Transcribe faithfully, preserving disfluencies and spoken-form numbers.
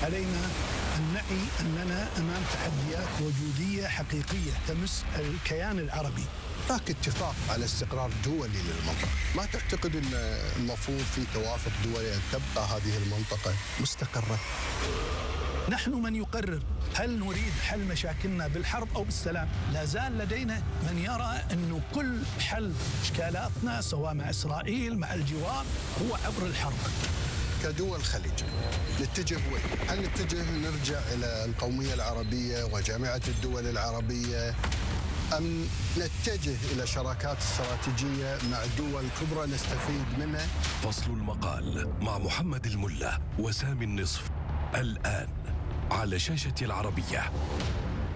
علينا أن نعي أننا أمام تحديات وجودية حقيقية تمس الكيان العربي. هناك اتفاق على استقرار دولي للمنطقة، ما تعتقد أن المفروض في توافق دولي أن تبقى هذه المنطقة مستقرة؟ نحن من يقرر هل نريد حل مشاكلنا بالحرب أو بالسلام. لا زال لدينا من يرى أنه كل حل إشكالاتنا سواء مع إسرائيل مع الجوار هو عبر الحرب. كدول الخليج نتجه وين؟ هل نتجه نرجع إلى القومية العربية وجامعة الدول العربية، أم نتجه إلى شراكات استراتيجية مع دول كبرى نستفيد منها؟ فصل المقال مع محمد الملا وسامي النصف الآن على شاشة العربية.